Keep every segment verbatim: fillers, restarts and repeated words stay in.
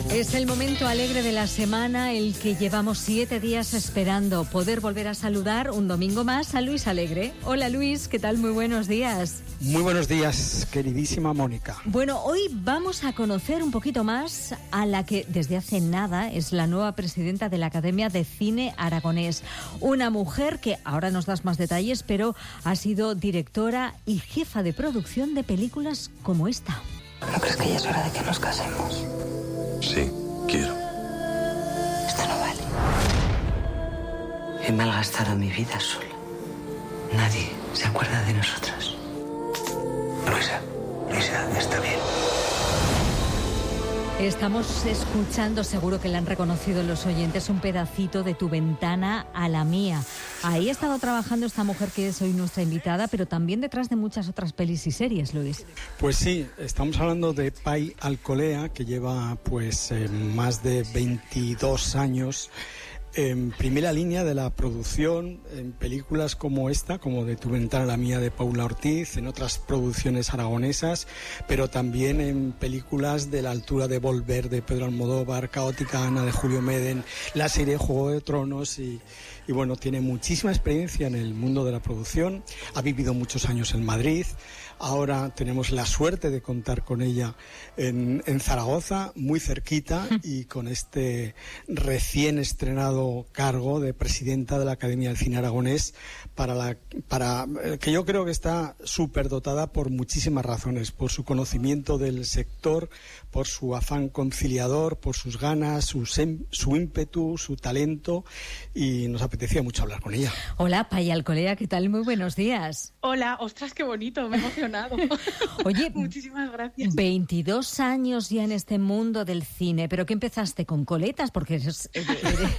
Es el momento alegre de la semana, el que llevamos siete días esperando, poder volver a saludar un domingo más a Luis Alegre. Hola Luis, ¿qué tal? Muy buenos días. Muy buenos días, queridísima Mónica. Bueno, hoy vamos a conocer un poquito más a la que desde hace nada es la nueva presidenta de la Academia de Cine Aragonés. Una mujer que, ahora nos das más detalles, pero ha sido directora y jefa de producción de películas como esta. ¿No crees que ya es hora de que nos casemos? Sí, quiero. Esto no vale. He malgastado mi vida sola. Nadie se acuerda de nosotros. Luisa, Luisa, está bien. Estamos escuchando, seguro que la han reconocido los oyentes, un pedacito de Tu ventana a la mía. Ahí ha estado trabajando esta mujer que es hoy nuestra invitada, pero también detrás de muchas otras pelis y series, Luis. Pues sí, estamos hablando de Pai Alcolea, que lleva pues eh, más de veintidós años en primera línea de la producción en películas como esta, como de Tu ventana a la mía de Paula Ortiz, en otras producciones aragonesas, pero también en películas de la altura de Volver de Pedro Almodóvar, Caótica Ana de Julio Meden, la serie Juego de Tronos y, y bueno, tiene muchísima experiencia en el mundo de la producción, ha vivido muchos años en Madrid. Ahora tenemos la suerte de contar con ella en, en Zaragoza, muy cerquita, y con este recién estrenado cargo de presidenta de la Academia del Cine Aragonés, para la para que yo creo que está súper dotada por muchísimas razones, por su conocimiento del sector, por su afán conciliador, por sus ganas, su, sem, su ímpetu, su talento, y nos apetecía mucho hablar con ella. Hola, Pai Alcolea, ¿qué tal? Muy buenos días. Hola, ostras, qué bonito, me emociona. Oye, muchísimas gracias. veintidós años ya en este mundo del cine, pero ¿qué empezaste con coletas? Porque eres, eres, eres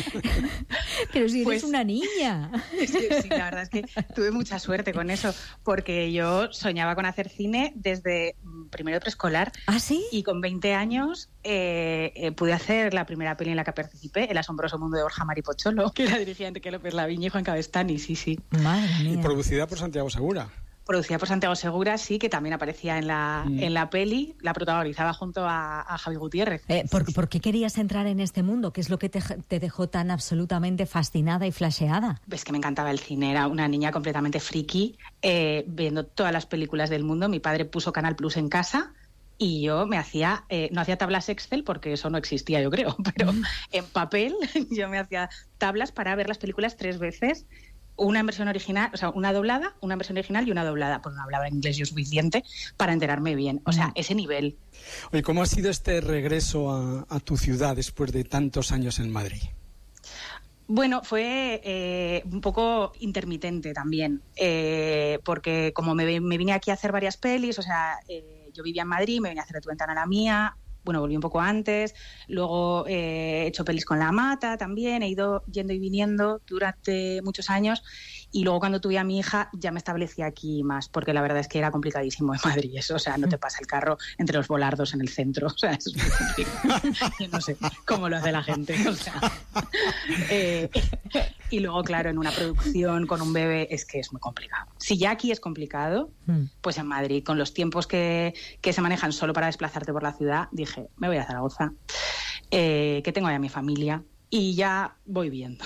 pero si eres pues, una niña. Es que, sí, la verdad es que tuve mucha suerte con eso, porque yo soñaba con hacer cine desde primero de preescolar. ¿Ah, sí? Y con veinte años eh, eh, pude hacer la primera peli en la que participé, El asombroso mundo de Borja Maripocholo, que la dirigía Enrique López Laviña y Juan Cabestany, sí, sí. Madre mía. Y producida por Santiago Segura. Producida por Santiago Segura, sí, que también aparecía en la, mm. en la peli, la protagonizaba junto a, a Javi Gutiérrez. Eh, ¿por, ¿Por qué querías entrar en este mundo? ¿Qué es lo que te, te dejó tan absolutamente fascinada y flasheada? Es que me encantaba el cine, era una niña completamente friki, eh, viendo todas las películas del mundo. Mi padre puso Canal Plus en casa y yo me hacía, eh, no hacía tablas Excel porque eso no existía, yo creo, pero mm. en papel yo me hacía tablas para ver las películas tres veces. Una versión original, o sea, una doblada, una versión original y una doblada, porque no hablaba inglés yo suficiente para enterarme bien. O sea, ese nivel. Oye, ¿cómo ha sido este regreso a, a tu ciudad después de tantos años en Madrid? Bueno, fue eh, un poco intermitente también, eh, porque como me, me vine aquí a hacer varias pelis, o sea, eh, yo vivía en Madrid, me vine a hacer De Tu ventana a la mía. Bueno, volví un poco antes, luego eh, he hecho pelis con La Mata también, he ido yendo y viniendo durante muchos años, y luego cuando tuve a mi hija ya me establecí aquí más, porque la verdad es que era complicadísimo en Madrid eso, o sea, no te pasa el carro entre los volardos en el centro, o sea, eso es muy complicado. Yo no sé cómo lo hace la gente, o sea. Eh, y luego, claro, en una producción con un bebé es que es muy complicado. Si ya aquí es complicado, pues en Madrid, con los tiempos que, que se manejan solo para desplazarte por la ciudad, dije, me voy a Zaragoza, eh, que tengo allá mi familia, y ya voy viendo.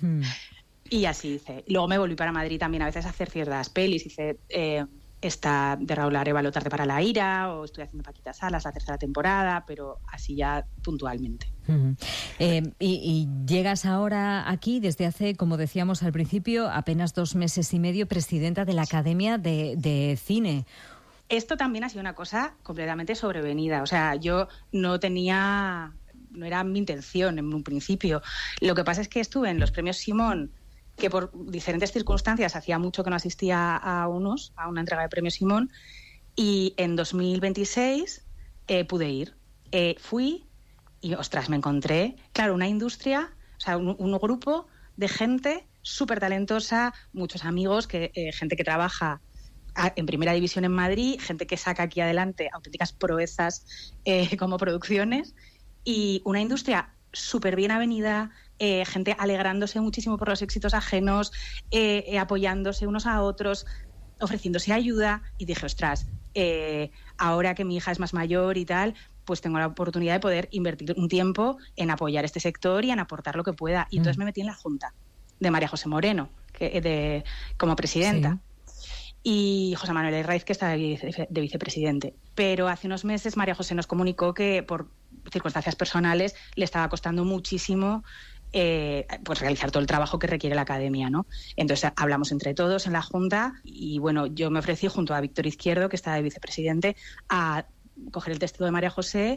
Y así hice. Luego me volví para Madrid también a veces a hacer ciertas pelis. Hice eh, esta de Raúl Arévalo, Tarde para la ira, o estoy haciendo Paquita Salas, la tercera temporada, pero así ya puntualmente. Uh-huh. eh, y, y llegas ahora aquí desde hace, como decíamos al principio, apenas dos meses y medio, presidenta de la Academia de, de Cine. Esto también ha sido una cosa completamente sobrevenida. O sea, yo no tenía... no era mi intención en un principio. Lo que pasa es que estuve en los premios Simón, que por diferentes circunstancias hacía mucho que no asistía a unos, a una entrega de premios Simón, y en dos mil veintiséis eh, pude ir. Eh, fui y, ostras, me encontré, claro, una industria, o sea, un, un grupo de gente súper talentosa, muchos amigos, que eh, gente que trabaja en primera división en Madrid, gente que saca aquí adelante auténticas proezas eh, como producciones, y una industria súper bien avenida, eh, gente alegrándose muchísimo por los éxitos ajenos, eh, eh, apoyándose unos a otros, ofreciéndose ayuda, y dije, ostras, eh, ahora que mi hija es más mayor y tal, pues tengo la oportunidad de poder invertir un tiempo en apoyar este sector y en aportar lo que pueda. Y entonces mm. me metí en la Junta de María José Moreno, que, de, como presidenta. Sí. Y José Manuel Herraiz, que está de, vice, de vicepresidente. Pero hace unos meses María José nos comunicó que por circunstancias personales le estaba costando muchísimo eh, pues realizar todo el trabajo que requiere la academia, ¿no? Entonces hablamos entre todos en la Junta y bueno, yo me ofrecí junto a Víctor Izquierdo, que está de vicepresidente, a coger el testigo de María José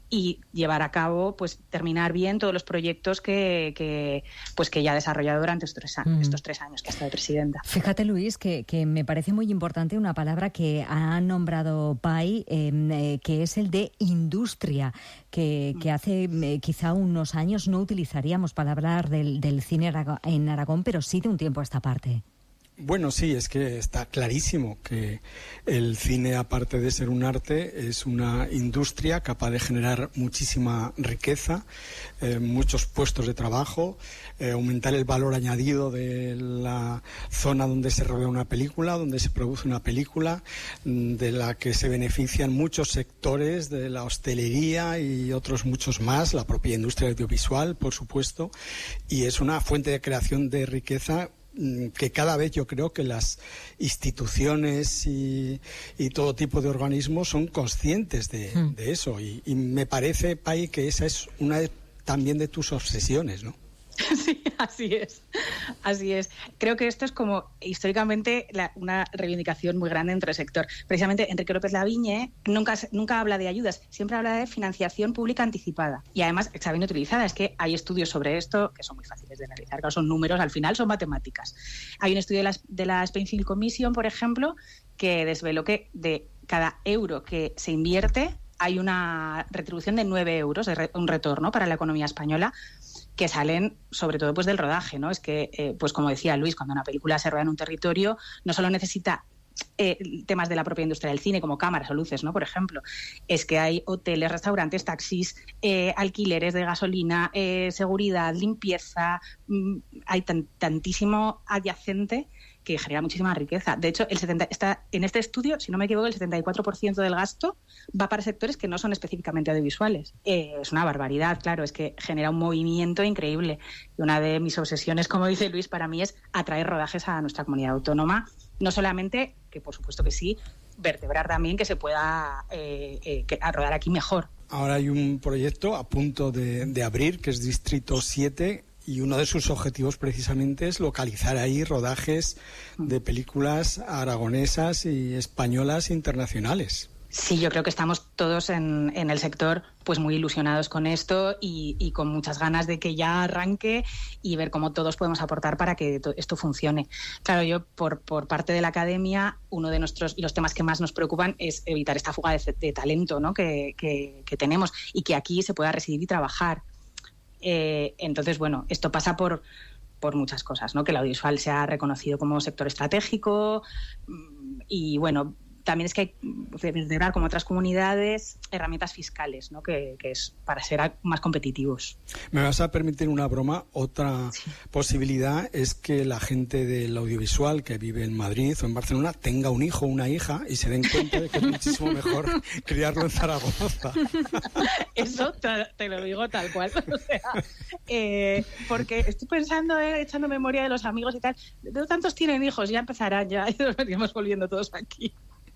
y llevar a cabo, pues terminar bien todos los proyectos que, que pues que ya ha desarrollado durante estos tres, años, mm. estos tres años que ha estado presidenta. Fíjate, Luis, que, que me parece muy importante una palabra que ha nombrado Pai, eh, que es el de industria, que, que hace eh, quizá unos años no utilizaríamos para hablar del, del cine en Aragón, pero sí de un tiempo a esta parte. Bueno, sí, es que está clarísimo que el cine, aparte de ser un arte, es una industria capaz de generar muchísima riqueza, eh, muchos puestos de trabajo, eh, aumentar el valor añadido de la zona donde se rodea una película, donde se produce una película, de la que se benefician muchos sectores de la hostelería y otros muchos más, la propia industria audiovisual, por supuesto, y es una fuente de creación de riqueza que cada vez yo creo que las instituciones y, y todo tipo de organismos son conscientes de, mm. de eso y, y me parece, Pai, que esa es una de, también de tus obsesiones, ¿no? Sí, así es, así es. Creo que esto es como históricamente la, una reivindicación muy grande entre el sector. Precisamente Enrique López Lavigne nunca, nunca habla de ayudas, siempre habla de financiación pública anticipada y además está bien utilizada. Es que hay estudios sobre esto que son muy fáciles de analizar, claro, son números, al final son matemáticas. Hay un estudio de la, de la Spainfield Commission, por ejemplo, que desveló que de cada euro que se invierte hay una retribución de nueve euros, de re, un retorno para la economía española, que salen sobre todo pues del rodaje, ¿no? Es que, eh, pues como decía Luis, cuando una película se rueda en un territorio, no solo necesita eh, temas de la propia industria del cine, como cámaras o luces, ¿no? Por ejemplo, es que hay hoteles, restaurantes, taxis, eh, alquileres de gasolina, eh, seguridad, limpieza, mmm, hay tan, tantísimo adyacente que genera muchísima riqueza. De hecho, el setenta, está, en este estudio, si no me equivoco, el setenta y cuatro por ciento del gasto va para sectores que no son específicamente audiovisuales. Eh, es una barbaridad, claro, es que genera un movimiento increíble. Y una de mis obsesiones, como dice Luis, para mí es atraer rodajes a nuestra comunidad autónoma. No solamente, que por supuesto que sí, vertebrar también que se pueda eh, eh, que, a rodar aquí mejor. Ahora hay un proyecto a punto de, de abrir, que es Distrito siete, y uno de sus objetivos precisamente es localizar ahí rodajes de películas aragonesas y españolas internacionales. Sí, yo creo que estamos todos en, en el sector pues muy ilusionados con esto y, y con muchas ganas de que ya arranque y ver cómo todos podemos aportar para que to- esto funcione. Claro, yo por, por parte de la academia, uno de nuestros y los temas que más nos preocupan es evitar esta fuga de, de talento, ¿no? que, que, que tenemos y que aquí se pueda residir y trabajar. Eh, entonces, bueno, esto pasa por, por muchas cosas, ¿no? Que el audiovisual se ha reconocido como sector estratégico y, bueno, también es que hay que vertebrar, como otras comunidades, herramientas fiscales, ¿no? Que, que es para ser más competitivos. Me vas a permitir una broma. Otra sí. posibilidad es que la gente del audiovisual que vive en Madrid o en Barcelona tenga un hijo o una hija y se den cuenta de que es muchísimo mejor criarlo en Zaragoza. Eso te, te lo digo tal cual. O sea, eh, porque estoy pensando, eh, echando memoria de los amigos y tal. De tantos tienen hijos, ya empezarán ya y nos venimos volviendo todos aquí.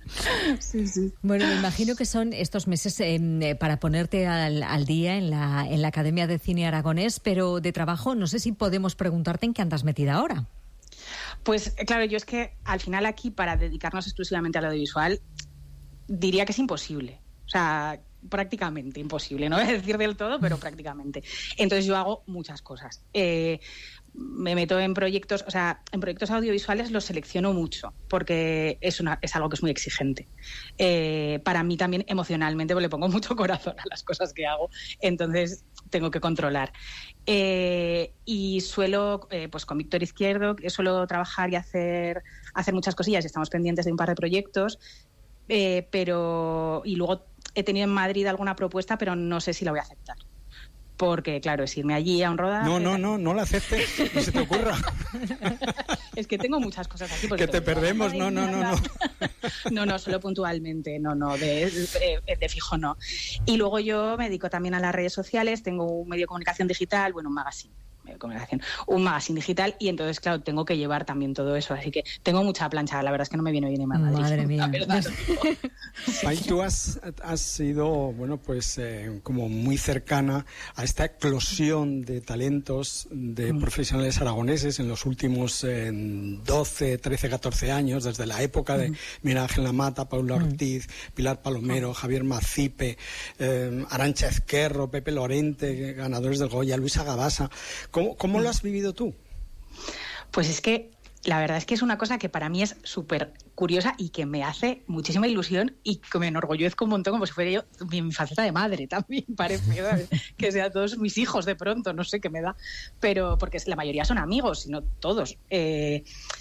Sí, sí. Bueno, me imagino que son estos meses eh, para ponerte al, al día en la, en la Academia de Cine Aragonés, pero de trabajo no sé si podemos preguntarte en qué andas metida ahora. Pues claro, yo es que al final aquí para dedicarnos exclusivamente al audiovisual diría que es imposible. O sea, prácticamente imposible, no voy a decir del todo, pero prácticamente. Entonces yo hago muchas cosas. Eh, me meto en proyectos, o sea, en proyectos audiovisuales los selecciono mucho porque es una es algo que es muy exigente. Eh, para mí también emocionalmente, porque le pongo mucho corazón a las cosas que hago, entonces tengo que controlar. Eh, y suelo, eh, pues con Víctor Izquierdo, suelo trabajar y hacer, hacer muchas cosillas y estamos pendientes de un par de proyectos, eh, pero y luego he tenido en Madrid alguna propuesta, pero no sé si la voy a aceptar. Porque, claro, es irme allí a un rodaje... No, no, no, no la aceptes, no se te ocurra. Es que tengo muchas cosas aquí. Que te perdemos, no, no, no, no. No, no, solo puntualmente, no, no, de, de, de fijo no. Y luego yo me dedico también a las redes sociales, tengo un medio de comunicación digital, bueno, un magazine. De comunicación, un magazine digital, y entonces, claro, tengo que llevar también todo eso, así que tengo mucha plancha, la verdad es que no me viene bien en Madrid. Madre mía. Pai, tú has, has sido, bueno, pues eh, como muy cercana a esta eclosión de talentos de mm. profesionales aragoneses en los últimos eh, doce, trece, catorce años, desde la época de mm. Miguel Ángel Lamata, Paula Ortiz, mm. Pilar Palomero, mm. Javier Macipe, eh, Arantxa Ezquerro, Pepe Lorente, ganadores del Goya, Luisa Gabasa. ¿Cómo, cómo lo has vivido tú? Pues es que la verdad es que es una cosa que para mí es súper curiosa y que me hace muchísima ilusión y que me enorgullezco un montón, como si fuera yo mi, mi faceta de madre también, parece, ¿sabes? Que sean todos mis hijos de pronto, no sé qué me da, pero porque la mayoría son amigos, si no todos. Eh,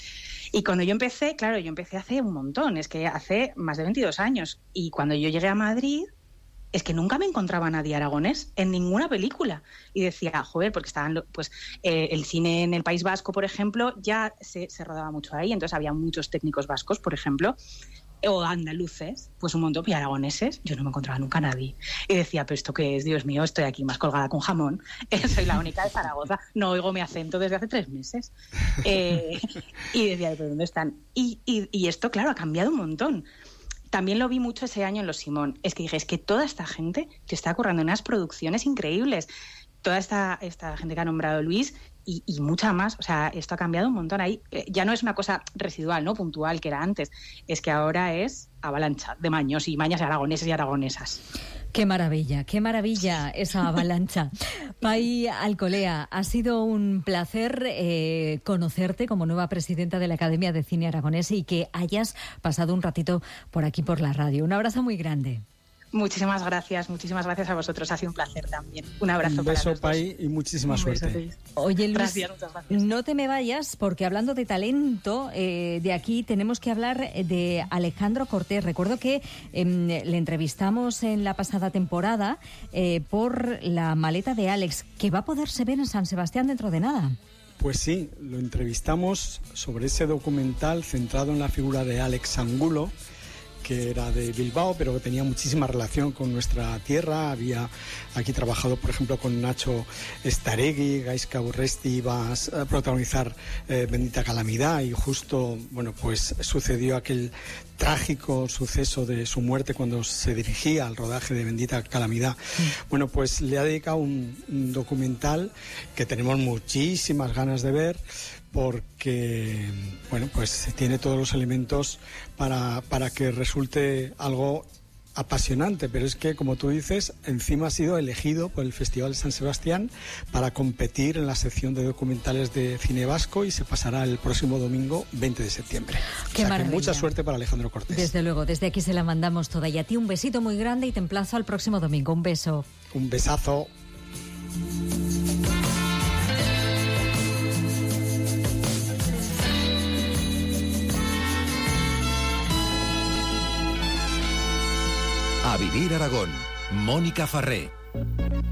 y cuando yo empecé, claro, yo empecé hace un montón, es que hace más de veintidós años, y cuando yo llegué a Madrid, es que nunca me encontraba a nadie aragonés en ninguna película. Y decía, joder, porque estaban, pues, eh, el cine en el País Vasco, por ejemplo, ya se, se rodaba mucho ahí, entonces había muchos técnicos vascos, por ejemplo, o andaluces, pues un montón, y aragoneses, yo no me encontraba nunca a nadie. Y decía, pero ¿esto qué es? Dios mío, estoy aquí más colgada con jamón, eh, soy la única de Zaragoza, no oigo mi acento desde hace tres meses. Eh, y decía, ¿pero dónde están? Y, y, y esto, claro, ha cambiado un montón. También lo vi mucho ese año en Los Simón. Es que dije, es que toda esta gente que está currando unas producciones increíbles, toda esta, esta gente que ha nombrado Luis y, y mucha más, o sea, esto ha cambiado un montón. Ahí eh, ya no es una cosa residual, ¿no? Puntual, que era antes. Es que ahora es avalancha de maños y mañas aragoneses y aragonesas. Qué maravilla, qué maravilla esa avalancha. Pai Alcolea, ha sido un placer eh, conocerte como nueva presidenta de la Academia de Cine Aragonés y que hayas pasado un ratito por aquí por la radio. Un abrazo muy grande. Muchísimas gracias, muchísimas gracias a vosotros. Ha sido un placer también. Un abrazo un beso, para los Pai, dos. Y muchísima un suerte. Beso, Oye, Luis, gracias, muchas gracias. No te me vayas, porque hablando de talento, eh, de aquí tenemos que hablar de Alejandro Cortés. Recuerdo que eh, le entrevistamos en la pasada temporada eh, por La maleta de Alex, que va a poderse ver en San Sebastián dentro de nada. Pues sí, lo entrevistamos sobre ese documental centrado en la figura de Alex Angulo, que era de Bilbao, pero que tenía muchísima relación con nuestra tierra. Había aquí trabajado, por ejemplo, con Nacho Staregui. Gaizka Urresti iba a protagonizar eh, Bendita Calamidad, y justo, bueno, pues sucedió aquel trágico suceso de su muerte cuando se dirigía al rodaje de Bendita Calamidad. Sí. Bueno, pues le ha dedicado un, un documental que tenemos muchísimas ganas de ver, porque, bueno, pues tiene todos los elementos para, para que resulte algo apasionante, pero es que, como tú dices, encima ha sido elegido por el Festival de San Sebastián para competir en la sección de documentales de cine vasco, y se pasará el próximo domingo veinte de septiembre. Qué o sea, maravilla. Que mucha suerte para Alejandro Cortés. Desde luego, desde aquí se la mandamos toda, y a ti un besito muy grande y te emplazo al próximo domingo. Un beso. Un besazo. A Vivir Aragón, Mónica Farré.